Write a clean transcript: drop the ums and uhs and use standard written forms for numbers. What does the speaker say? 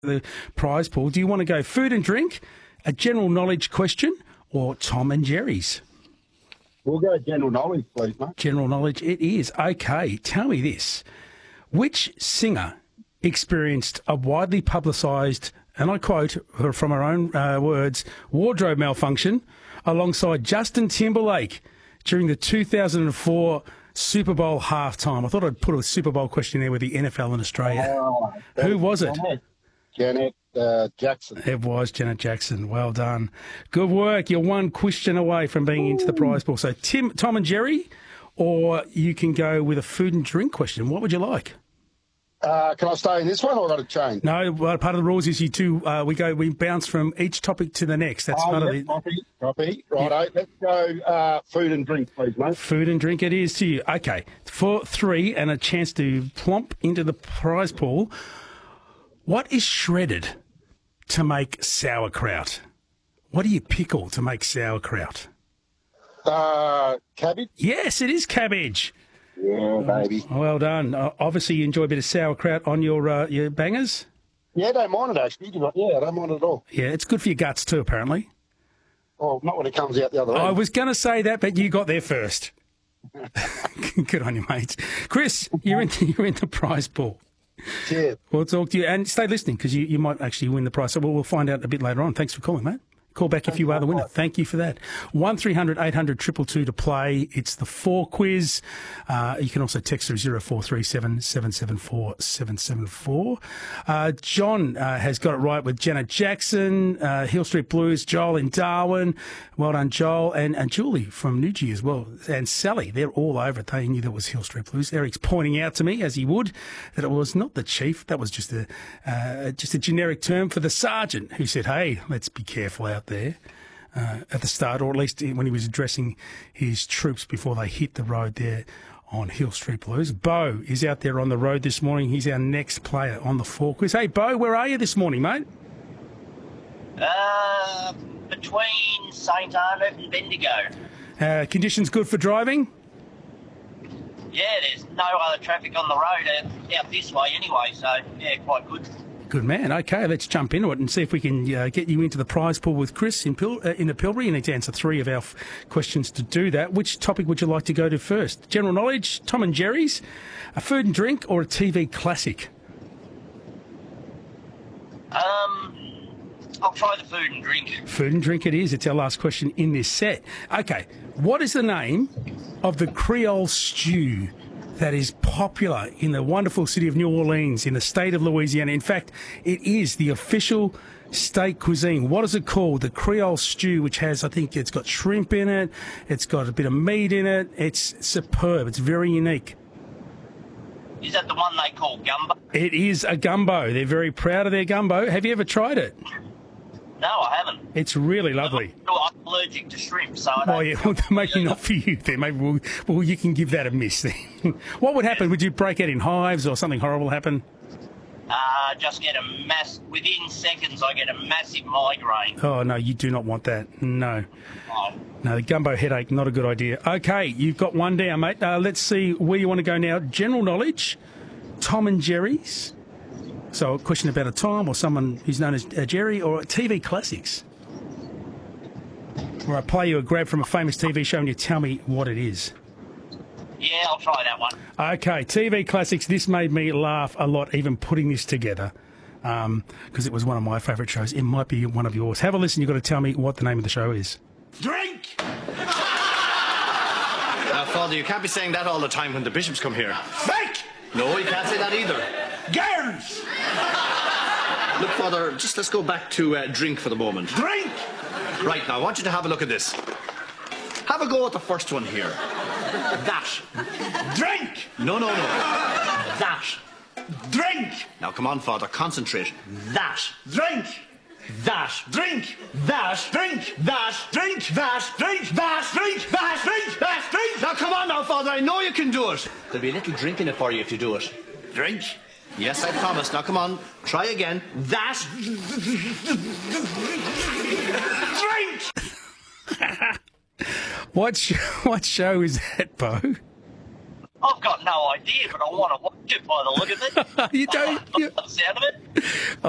the prize pool. Do you want to go food and drink, a general knowledge question, or Tom and Jerry's? We'll go general knowledge, please, mate. General knowledge it is. Okay, tell me this. Which singer experienced a widely publicised, and I quote her from her own words, wardrobe malfunction alongside Justin Timberlake during the 2004 Super Bowl halftime? I thought I'd put a Super Bowl question there with the NFL in Australia. Who was it? Janet Jackson. It was Janet Jackson. Well done. Good work. You're one question away from being into the prize pool. So Tom and Jerry, or you can go with a food and drink question. What would you like? Can I stay in this one, or got to change? No, well, part of the rules is we bounce from each topic to the next. That's part of the copy. Righto. Let's go food and drink, please, mate. Food and drink it is to you. Okay, for 3 and a chance to plump into the prize pool. What is shredded to make sauerkraut? What do you pickle to make sauerkraut? Cabbage. Yes, it is cabbage. Yeah, baby. Well done. Obviously, you enjoy a bit of sauerkraut on your bangers. Yeah, I don't mind it, actually. I don't mind it at all. Yeah, it's good for your guts too, apparently. Oh, not when it comes out the other end. I was going to say that, but you got there first. Good on you, mate. Chris, you're in the prize pool. Cheers. We'll talk to you. And stay listening, because you might actually win the prize. So we'll find out a bit later on. Thanks for calling, mate. Call back if you are the winner. Thank you for that. 1300 800 222 to play. It's the 4 quiz. You can also text through 0437 774 774. John has got it right with Janet Jackson, Hill Street Blues, Joel in Darwin. Well done, Joel. And Julie from Newgie as well. And Sally, they're all over it. They knew that was Hill Street Blues. Eric's pointing out to me, as he would, that it was not the chief. That was just a generic term for the sergeant who said, hey, let's be careful out there at the start, or at least when he was addressing his troops before they hit the road there on Hill Street Blues. Bo is out there on the road this morning. He's our next player on the 4 quiz. Hey, Bo, where are you this morning, mate? Between St Arnaud and Bendigo. Conditions good for driving? Yeah, there's no other traffic on the road out this way anyway, so yeah, quite good. Good man. Okay, let's jump into it and see if we can get you into the prize pool with Chris in the Pilbara. You need to answer 3 of our questions to do that. Which topic would you like to go to first? General knowledge, Tom and Jerry's, a food and drink, or a TV classic? I'll try the food and drink. Food and drink it is. It's our last question in this set. Okay, what is the name of the Creole stew that is popular in the wonderful city of New Orleans in the state of Louisiana? In fact, it is the official state cuisine. What is it called? The Creole stew, which has, I think it's got shrimp in it. It's got a bit of meat in it. It's superb. It's very unique. Is that the one they call gumbo? It is a gumbo. They're very proud of their gumbo. Have you ever tried it? No, I haven't. It's really lovely. I'm allergic to shrimp, so I don't... Oh, yeah, well, maybe not for you then. Maybe you can give that a miss then. What would happen? Would you break out in hives or something horrible happen? Just get within seconds I get a massive migraine. Oh, no, you do not want that. No. Oh. No, the gumbo headache, not a good idea. Okay, you've got one down, mate. Let's see where you want to go now. General knowledge, Tom and Jerry's. So a question about a Tom or someone who's known as Jerry, or TV classics, where I play you a grab from a famous TV show and you tell me what it is. Yeah, I'll try that one. Okay, TV classics. This made me laugh a lot, even putting this together, because it was one of my favourite shows. It might be one of yours. Have a listen. You've got to tell me what the name of the show is. Drink! Now, Father, you can't be saying that all the time when the bishops come here. Fake! No, you can't say that either. Girls! Look, Father, just let's go back to drink for the moment. Drink! Right, now, I want you to have a look at this. Have a go at the first one here. That. Drink! No. That. Drink! Now, come on, Father, concentrate. That. Drink! That. Drink! That. Drink! That. Drink! That. Drink! That. Drink! That. Drink! That. Drink! Now, come on now, Father, I know you can do it. There'll be a little drink in it for you if you do it. Drink! Yes, I promise. Now, come on. Try again. That. Drink! What show is that, Bo? I've got no idea, but I want to watch it by the look of it. You don't? By the sound of it.